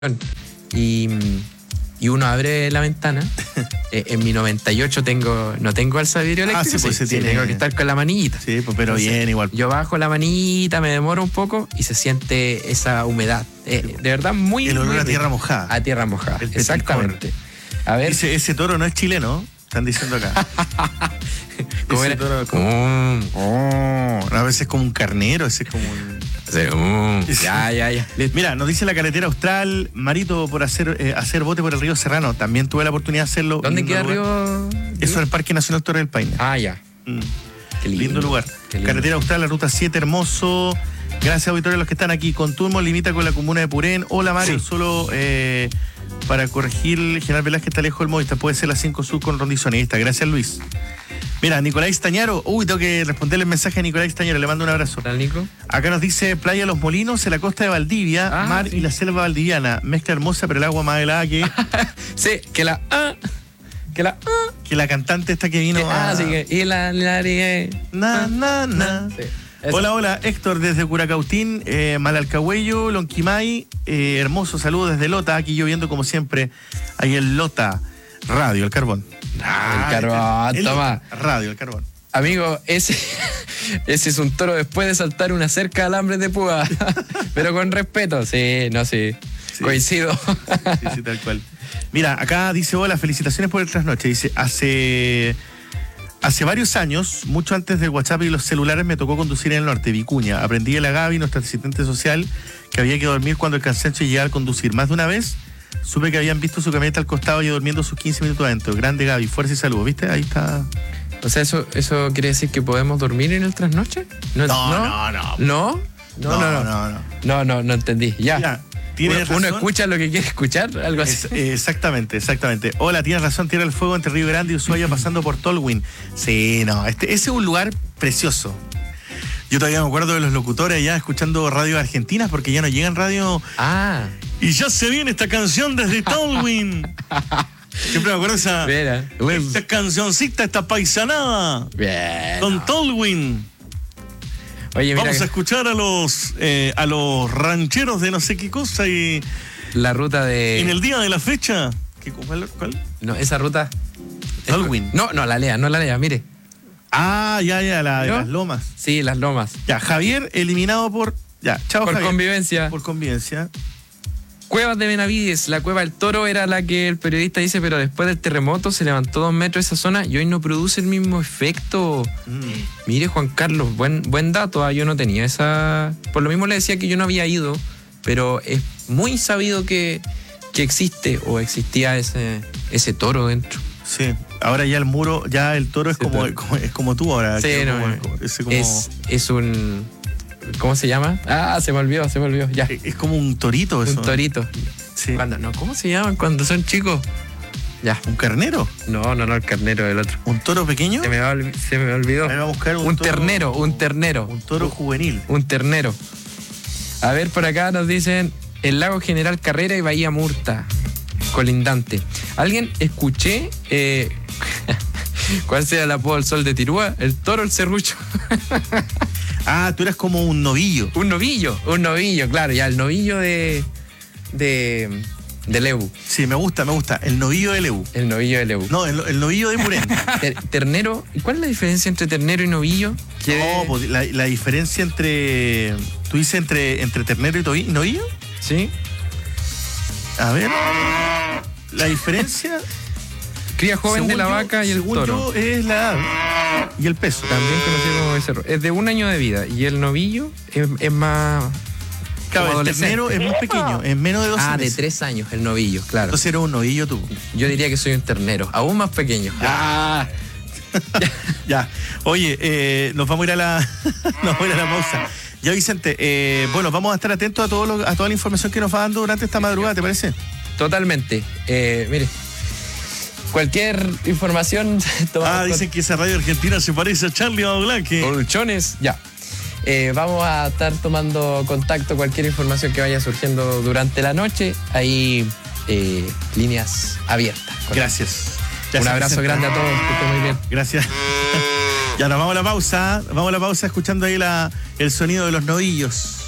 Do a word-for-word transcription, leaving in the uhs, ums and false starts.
y, y uno abre la ventana. eh, en mi noventa y ocho tengo, no tengo alzavidrio eléctrico, ah, sí, pues sí, se tiene... tengo que estar con la manillita. Sí, pues, pero Entonces, bien igual. Yo bajo la manillita, me demoro un poco y se siente esa humedad. Eh, de verdad, muy... El olor muy a tierra rico. mojada. A tierra mojada, El exactamente. A ver... Ese, ese toro no es chileno, están diciendo acá. ¿Cómo ese era? toro como... Mm. Oh, a veces es como un carnero, ese es como un... Sí, mm. Ya, ya, ya. Mira, nos dice la carretera austral, Marito, por hacer eh, hacer bote por el río Serrano. También tuve la oportunidad de hacerlo. ¿Dónde Lindo queda lugar. Río? Eso en el Parque Nacional Torre del Paine. Ah, ya. Mm. Qué lindo. Lindo lugar. Qué lindo. Carretera austral, la ruta siete, hermoso. Gracias, auditores, a los que están aquí. Conturmo limita con la comuna de Purén. Hola, Mario. Sí. Solo eh, para corregir, el General Velázquez está lejos del Movistar. Puede ser la cinco Sur con Rondizonista. Gracias, Luis. Mira, Nicolás Tañaro. Uy, tengo que responderle el mensaje a Nicolás Tañaro. Le mando un abrazo. ¿Qué tal, Nico? Acá nos dice Playa Los Molinos, en la costa de Valdivia, Ah, mar sí. y la selva valdiviana. Mezcla hermosa, pero el agua más helada que, Sí, que la... Ah, que la... Ah, que la cantante esta que vino que, a... ah, sí, que... Y la... la, la Na, na, na. Sí, eso. Hola, hola, Héctor desde Curacautín, eh, Malalcahuello, Lonquimay, eh, hermoso saludo desde Lota, aquí lloviendo como siempre, ahí en Lota, Radio El Carbón. Ah, el carbón, El toma. Lota, Radio El Carbón. Amigo, ese, ese es un toro después de saltar una cerca de alambres de púa. Pero con respeto, sí, no, sí, Sí. coincido. Sí, sí, tal cual. Mira, acá dice, hola, felicitaciones por el trasnoche. Dice, hace... Hace varios años, mucho antes del WhatsApp y los celulares, me tocó conducir en el norte, Vicuña. Aprendí de la Gaby, nuestra asistente social, que había que dormir cuando el cansancio llegaba al conducir. Más de una vez supe que habían visto su camioneta al costado y durmiendo sus quince minutos adentro. Grande Gaby, fuerza y salud. ¿Viste? Ahí está. O sea, ¿eso, eso quiere decir que podemos dormir en el trasnoche? No, no, no. ¿No? ¿No? No, no, no. no, no. No, no, no entendí. Ya. Mira, tienes uno, uno razón. escucha lo que quiere escuchar, algo así. Es- eh, exactamente, exactamente. Hola, tienes razón, Tierra del Fuego entre Río Grande y Ushuaia pasando por Tolwyn. Sí, no, este, ese es un lugar precioso. Yo todavía me acuerdo de los locutores allá escuchando radio argentinas porque ya no llegan radio. Ah, Y ya se viene esta canción desde Tolwyn. Siempre me acuerdo de esa. mira. Esta cancioncita, esta paisanada. Bien. Con Tolwyn. Oye, mira, Vamos a que escuchar a los eh, a los rancheros de no sé qué cosa y la ruta de... en el día de la fecha. ¿Qué, cuál, cuál? No, esa ruta... Tolwyn. No, no, la lea, no la lea, mire. Ah, ya, ya, la de ¿No? las lomas. Sí, las lomas. Ya, Javier eliminado por. Ya, chao, Por Javier. convivencia. Por convivencia. Cuevas de Benavides, la Cueva del Toro era la que el periodista dice, pero después del terremoto se levantó dos metros esa zona y hoy no produce el mismo efecto. Mm. Mire, Juan Carlos, buen, buen dato, ah, yo no tenía esa... Por lo mismo le decía que yo no había ido, pero es muy sabido que, que existe o existía ese, ese toro dentro. Sí. Ahora ya el muro, ya el toro es, Sí, como, pero- como- es como tú ahora. Sí, que no, como- eh, como- es, como, es, es un... ¿Cómo se llama? Ah, se me olvidó, se me olvidó, ya. es como un torito eso. Un torito. Sí. Cuando, no, ¿cómo se llaman cuando son chicos? Ya. ¿Un carnero? No, no, no, el carnero del otro. ¿Un toro pequeño? Se me, va olvi- se me olvidó. A ver, vamos a buscar un, Un toro- ternero, un ternero. Un toro juvenil. Un ternero. A ver, por acá nos dicen el lago General Carrera y Bahía Murta, colindante. ¿Alguien escuché eh, cuál será el apodo del sol de Tirúa? ¿El toro o el serrucho? Ah, tú eras como un novillo. Un novillo, un novillo, claro, ya el novillo de de, de Lebu. Sí, me gusta, me gusta. El novillo de Lebu. El novillo de Lebu. No, el, el novillo de Purén. Ter- ternero, ¿y cuál es la diferencia entre ternero y novillo? Que- No, pues, la, la diferencia entre. ¿Tú dices entre, entre ternero y tovi- novillo? ¿Sí? A ver. La diferencia. Cría joven de según la yo- vaca y el según toro. yo, es la edad y el peso. También conocido como becerro. Es de un año de vida. Y el novillo es, es más. Claro, como el adolescente. ternero es más pequeño, es menos de doce Ah, de meses. tres años, el novillo, claro. Entonces eres un novillo tú. Yo diría que soy un ternero, aún más pequeño. Ah, Ya. Oye, eh, nos vamos a ir a la. nos vamos a ir a la pausa. Ya, Vicente, eh, bueno, vamos a estar atentos a todo lo- a toda la información que nos va dando durante esta madrugada, ¿te parece? totalmente. Eh, mire, cualquier información. tomamos Ah, con- dicen que esa radio argentina se parece a Charlie Badulaque. Colchones, ya. Eh, vamos a estar tomando contacto, cualquier información que vaya surgiendo durante la noche. Ahí, eh, líneas abiertas. Gracias. Un Gracias, abrazo Vicente. grande a todos, que estén muy bien. Gracias. Ya nos vamos a la pausa. Vamos a la pausa escuchando ahí la, el sonido de los novillos.